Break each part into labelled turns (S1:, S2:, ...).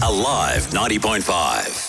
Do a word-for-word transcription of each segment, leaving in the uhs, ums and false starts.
S1: Alive ninety point five.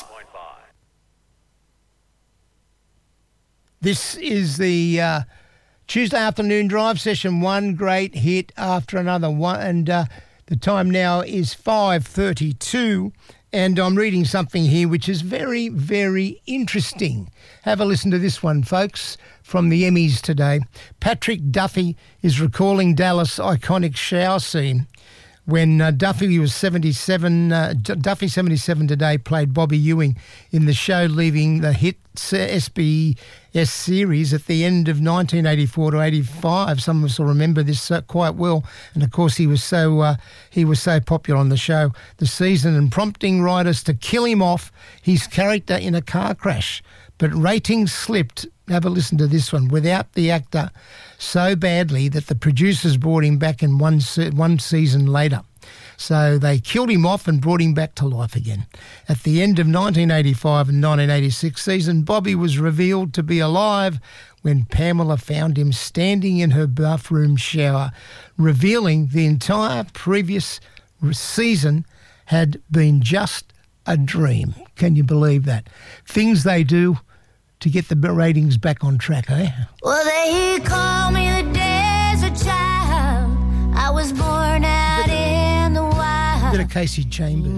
S2: This is the uh, Tuesday afternoon drive, session one, great hit after another one. And uh, the time now is five thirty-two, and I'm reading something here which is very, very interesting. Have a listen to this one, folks, from the Emmys today. Patrick Duffy is recalling Dallas' iconic shower scene. When uh, Duffy was seventy-seven, uh, Duffy seventy-seven today played Bobby Ewing in the show, leaving the hit S B S series at the end of nineteen eighty-four to eighty-five. Some of us will remember this uh, quite well, and of course he was so uh, he was so popular on the show the season, and prompting writers to kill him off his character in a car crash. But ratings slipped. Have a listen to this one. Without the actor so badly that the producers brought him back in one se- one season later. So they killed him off and brought him back to life again. At the end of nineteen eighty-five and nineteen eighty-six season, Bobby was revealed to be alive when Pamela found him standing in her bathroom shower, revealing the entire previous season had been just a dream. Can you believe that? Things they do to get the ratings back on track, eh?
S3: Well, they call me the desert child. I was born out in the wild.
S2: Bit of Casey Chambers.